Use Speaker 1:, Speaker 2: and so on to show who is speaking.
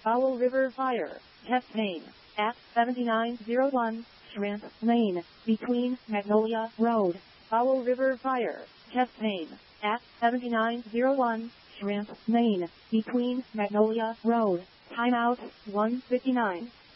Speaker 1: Fowl River Fire. Test name. At 7901 Shrimp Lane, between Magnolia Road. Fowl River Fire. Test name. At 7901 Shrimp Lane, between Magnolia Road. Timeout 1:59.